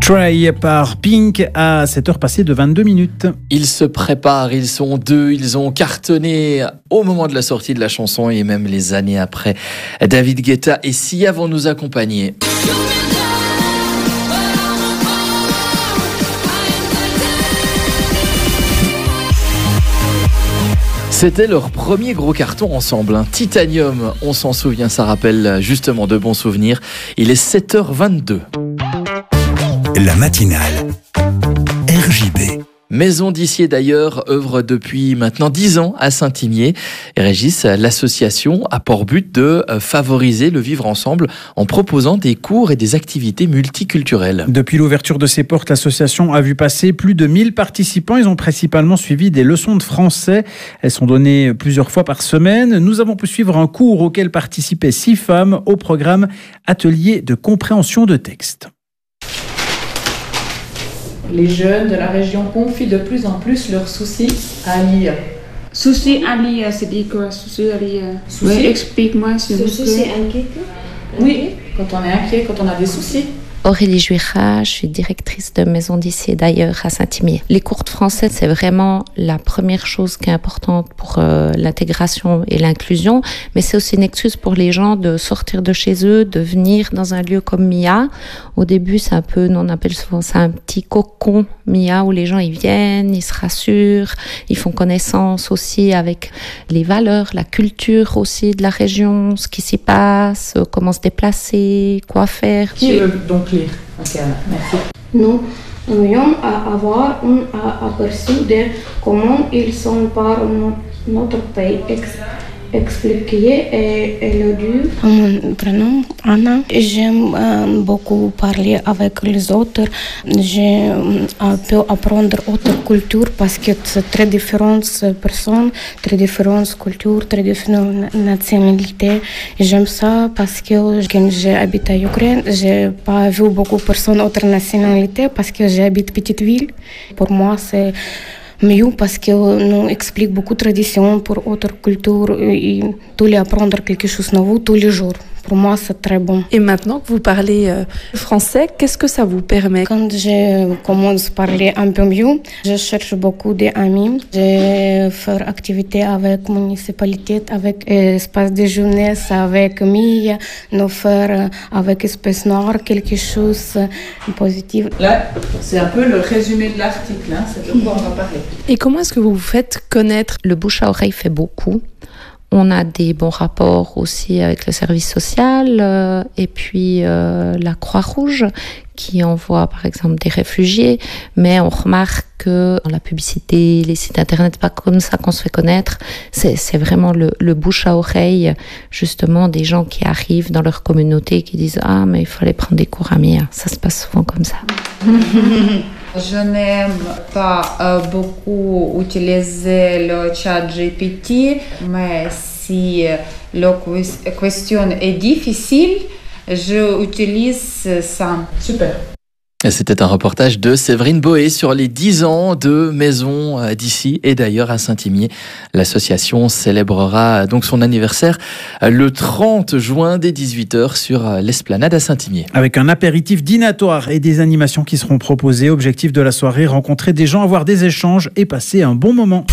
Try par Pink à 7h passées de 22 minutes. Ils se préparent, ils sont deux, ils ont cartonné au moment de la sortie de la chanson et même les années après. David Guetta et Sia vont nous accompagner. C'était leur premier gros carton ensemble, Titanium, on s'en souvient, ça rappelle justement de bons souvenirs. Il est 7h22. La matinale RJB. Maison d'Issier d'ailleurs œuvre depuis maintenant 10 ans à Saint-Imier. Et Régis, l'association a pour but de favoriser le vivre ensemble en proposant des cours et des activités multiculturelles. Depuis l'ouverture de ses portes, l'association a vu passer plus de 1000 participants. Ils ont principalement suivi des leçons de français. Elles sont données plusieurs fois par semaine. Nous avons pu suivre un cours auquel participaient 6 femmes au programme Atelier de compréhension de texte. Les jeunes de la région confient de plus en plus leurs soucis à l'IA. Soucis à l'IA, c'est dit quoi? Soucis à l'IA. Oui, explique-moi s'il vous plaît. Soucis, c'est inquiétant? Oui, quand on est inquiet, quand on a des soucis. Aurélie Juira, je suis directrice de Maison d'Issier d'ailleurs à Saint-Imier. Les cours de français, c'est vraiment la première chose qui est importante pour l'intégration et l'inclusion, mais c'est aussi une excuse pour les gens de sortir de chez eux, de venir dans un lieu comme MIA. Au début, c'est un peu, nous on appelle souvent ça un petit cocon MIA où les gens ils viennent, ils se rassurent, ils font connaissance aussi avec les valeurs, la culture aussi de la région, ce qui s'y passe, comment se déplacer, quoi faire. Qui veut donc lire? Ok, merci. Nous aimerions avoir un aperçu de comment ils sont par notre pays. Expliquer et le dire. Mon prénom Anna. J'aime beaucoup parler avec les autres. Je peux apprendre autre culture parce que c'est très différentes personnes, très différentes cultures, très différentes nationalités. J'aime ça parce que quand j'habite à Ukraine, j'ai pas vu beaucoup de personnes autres nationalités parce que j'habite petite ville. Pour moi, c'est mieux parce que nous explique beaucoup de traditions pour autres cultures et tous les apprendre quelque chose de nouveau tous les jours. Pour moi, c'est très bon. Et maintenant que vous parlez français, qu'est-ce que ça vous permet? Quand je commence à parler un peu mieux, je cherche beaucoup d'amis. Je fais activités avec la municipalité, avec l'espace de jeunesse, avec MIA, nous faire avec Espace Noir quelque chose de positif. Là, c'est un peu le résumé de l'article, c'est de quoi on va parler. Et comment est-ce que vous vous faites connaître? Le bouche à oreille fait beaucoup. On a des bons rapports aussi avec le service social et puis la Croix-Rouge qui envoie par exemple des réfugiés, mais on remarque que dans la publicité, les sites internet, pas comme ça qu'on se fait connaître, c'est vraiment le bouche à oreille justement des gens qui arrivent dans leur communauté qui disent « Ah, mais il faut aller prendre des cours à MIA ». Ça se passe souvent comme ça. Je n'aime pas beaucoup utiliser le chat GPT, mais si la question est difficile, j'utilise ça. Super. C'était un reportage de Séverine Boé sur les 10 ans de Maison d'Issier et d'ailleurs à Saint-Imier. L'association célébrera donc son anniversaire le 30 juin dès 18h sur l'esplanade à Saint-Imier. Avec un apéritif dînatoire et des animations qui seront proposées. Objectif de la soirée, rencontrer des gens, avoir des échanges et passer un bon moment.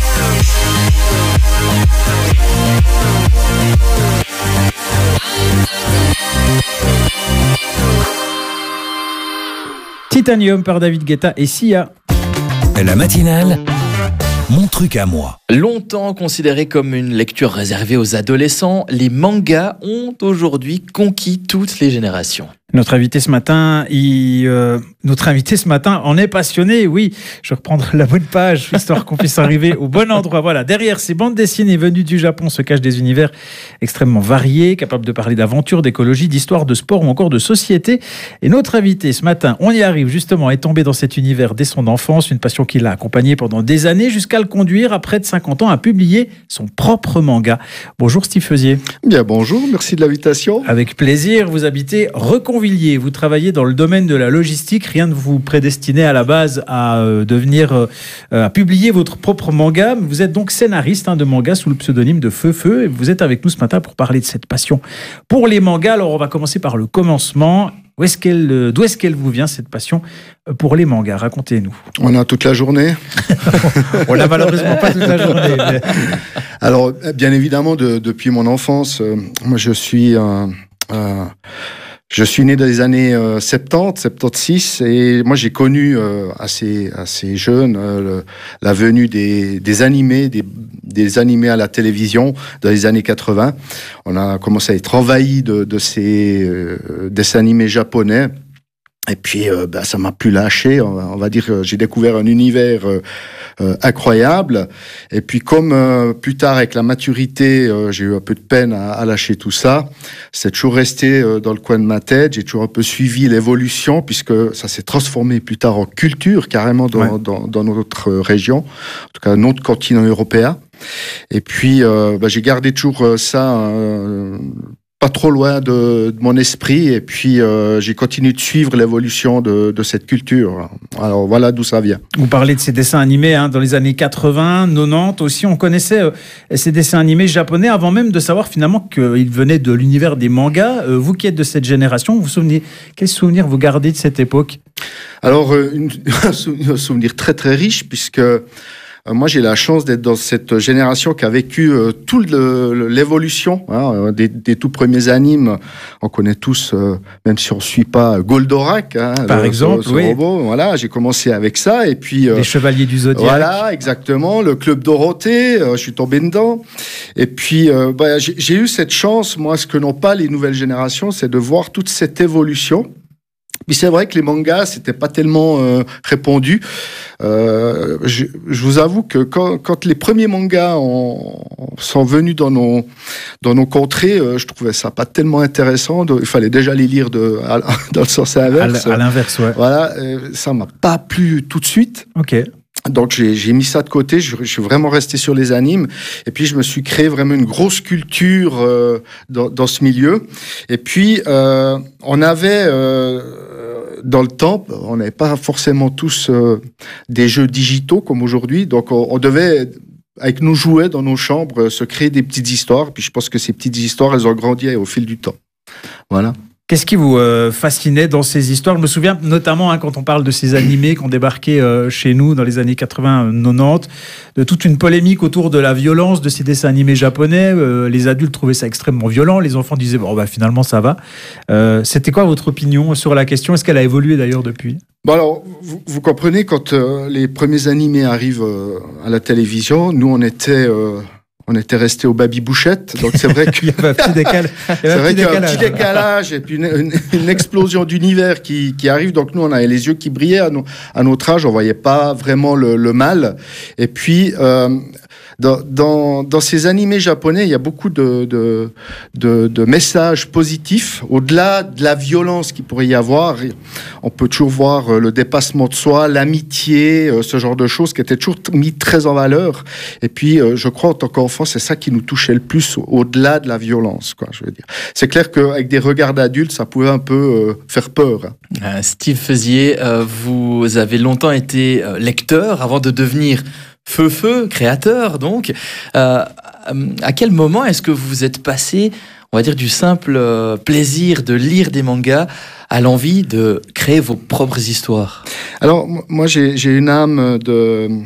Titanium par David Guetta et Sia. La matinale, mon truc à moi. Longtemps considéré comme une lecture réservée aux adolescents, les mangas ont aujourd'hui conquis toutes les générations. Notre invité ce matin en est passionné. Oui, je vais reprendre la bonne page, histoire qu'on puisse arriver au bon endroit. Voilà, derrière ces bandes dessinées venues du Japon se cachent des univers extrêmement variés, capables de parler d'aventure, d'écologie, d'histoire, de sport ou encore de société. Et notre invité ce matin, on y arrive justement, est tombé dans cet univers dès son enfance, une passion qui l'a accompagné pendant des années jusqu'à le conduire à près de 50 ans à publier son propre manga. Bonjour Steve Feusier. Bien bonjour, merci de l'invitation. Avec plaisir, vous habitez Recon Bourvilliers, vous travaillez dans le domaine de la logistique. Rien ne vous prédestinait à la base à à publier votre propre manga. Vous êtes donc scénariste de manga sous le pseudonyme de Feu. Et vous êtes avec nous ce matin pour parler de cette passion pour les mangas. Alors, on va commencer par le commencement. D'où est-ce qu'elle vous vient, cette passion pour les mangas? Racontez-nous. On a toute la journée. On n'a malheureusement pas toute la journée. Mais... Alors, bien évidemment, depuis mon enfance, moi, je suis né dans les années 70, 76, et moi j'ai connu assez jeune la venue des animés, des animés à la télévision dans les années 80. On a commencé à être envahi de ces dessins animés japonais. Et puis, ça m'a plus lâché. On va dire, j'ai découvert un univers incroyable. Et puis, comme plus tard, avec la maturité, j'ai eu un peu de peine à lâcher tout ça. C'est toujours resté dans le coin de ma tête. J'ai toujours un peu suivi l'évolution, puisque ça s'est transformé plus tard en culture, carrément dans notre région, en tout cas notre continent européen. Et puis, j'ai gardé toujours ça... pas trop loin de mon esprit, et puis j'ai continué de suivre l'évolution de cette culture. Alors voilà d'où ça vient. Vous parlez de ces dessins animés dans les années 80, 90 aussi. On connaissait ces dessins animés japonais avant même de savoir finalement qu'ils venaient de l'univers des mangas. Vous qui êtes de cette génération, vous vous souvenez, quels souvenirs vous gardez de cette époque? Alors, un souvenir très très riche, puisque moi, j'ai la chance d'être dans cette génération qui a vécu toute l'évolution des tout premiers animes. On connaît tous, même si on ne suit pas Goldorak, par exemple, ce robot. Voilà, j'ai commencé avec ça. Et puis, les Chevaliers du Zodiaque. Voilà, exactement. Le Club Dorothée, je suis tombé dedans. Et puis, j'ai eu cette chance, moi, ce que n'ont pas les nouvelles générations, c'est de voir toute cette évolution. Puis c'est vrai que les mangas, c'était pas tellement répandu. Je vous avoue que quand les premiers mangas sont venus dans nos contrées, je trouvais ça pas tellement intéressant. Il fallait déjà les lire dans le sens inverse. À l'inverse, ouais. Voilà, ça m'a pas plu tout de suite. Ok. Donc j'ai mis ça de côté, je suis vraiment resté sur les animes, et puis je me suis créé vraiment une grosse culture dans ce milieu. Et puis on avait dans le temps, on n'avait pas forcément tous des jeux digitaux comme aujourd'hui, donc on devait, avec nos jouets dans nos chambres, se créer des petites histoires. Puis je pense que ces petites histoires, elles ont grandi au fil du temps. Voilà. Qu'est-ce qui vous fascinait dans ces histoires? Je me souviens notamment quand on parle de ces animés qui ont débarqué chez nous dans les années 80-90, de toute une polémique autour de la violence de ces dessins animés japonais. Les adultes trouvaient ça extrêmement violent, les enfants disaient finalement ça va. C'était quoi votre opinion sur la question? Est-ce qu'elle a évolué d'ailleurs depuis? Bon alors, vous comprenez, quand les premiers animés arrivent à la télévision, nous on était resté au Baby Bouchette, donc c'est vrai qu'il y avait un petit décalage. C'est vrai qu'il y a un petit décalage et puis une explosion d'univers qui arrive. Donc nous, on avait les yeux qui brillaient à notre âge, on voyait pas vraiment le mal. Et puis dans ces animés japonais, il y a beaucoup de messages positifs. Au-delà de la violence qu'il pourrait y avoir, on peut toujours voir le dépassement de soi, l'amitié, ce genre de choses qui étaient toujours mis très en valeur. Et puis, je crois, en tant qu'enfant, c'est ça qui nous touchait le plus, au-delà de la violence, quoi, je veux dire. C'est clair qu'avec des regards d'adultes, ça pouvait un peu faire peur. Steve Feusier, vous avez longtemps été lecteur avant de devenir Feu, créateur donc. À quel moment est-ce que vous êtes passé, on va dire, du simple plaisir de lire des mangas à l'envie de créer vos propres histoires? Alors, moi, j'ai une âme de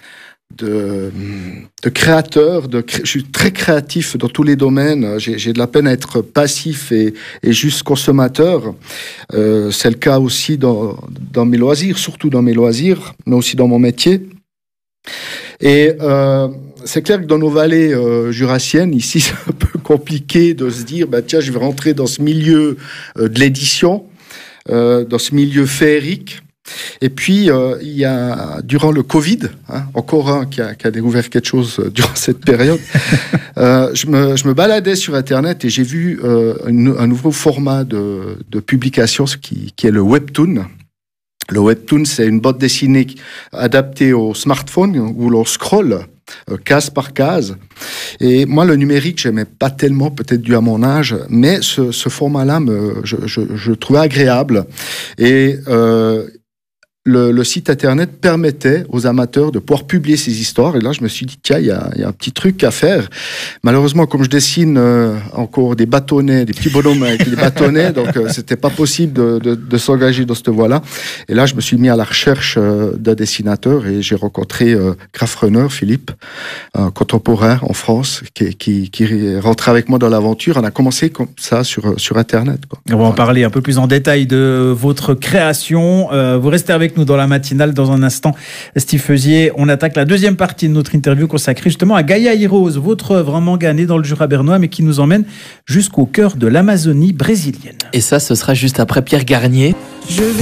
créateur, je suis très créatif dans tous les domaines. J'ai de la peine à être passif et juste consommateur. C'est le cas aussi dans mes loisirs, surtout dans mes loisirs, mais aussi dans mon métier. Et c'est clair que dans nos vallées jurassiennes, ici, c'est un peu compliqué de se dire, tiens, je vais rentrer dans ce milieu de l'édition, dans ce milieu féerique. Et puis, il y a, durant le Covid, encore un qui a découvert quelque chose durant cette période, je me baladais sur Internet et j'ai vu un nouveau format de publication, qui est le webtoon. Le webtoon, c'est une bande dessinée adaptée au smartphone où l'on scrolle. case par case. Et moi, le numérique, j'aimais pas tellement, peut-être dû à mon âge, mais ce format-là, je trouvais agréable. Et le site internet permettait aux amateurs de pouvoir publier ces histoires. Et là, je me suis dit, tiens, il y a un petit truc à faire. Malheureusement, comme je dessine encore des bâtonnets, des petits bonhommes avec des bâtonnets, donc c'était pas possible de s'engager dans cette voie-là. Et là, je me suis mis à la recherche d'un dessinateur et j'ai rencontré Graph Runner, Philippe, un contemporain en France, qui est rentré avec moi dans l'aventure. On a commencé comme ça sur Internet, quoi. On va en parler un peu plus en détail de votre création. Vous restez avec nous dans la matinale dans un instant. Steve Feusier, on attaque la deuxième partie de notre interview consacrée justement à Gaia Heroes, votre œuvre, un manga né dans le Jura bernois mais qui nous emmène jusqu'au cœur de l'Amazonie brésilienne. Et ça, ce sera juste après Pierre Garnier.